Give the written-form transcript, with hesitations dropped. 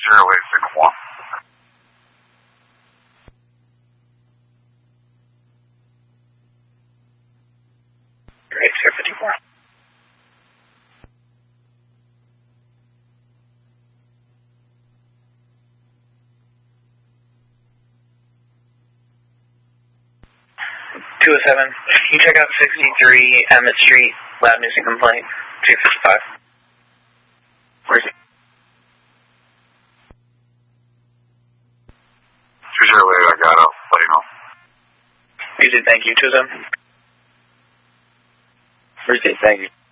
0861. Great, 054. Can you check out 63 Emmett Street, loud music complaint, 255? Where is it? 208, I got it. Let you know. Easy, thank you. 27. Appreciate it, thank you.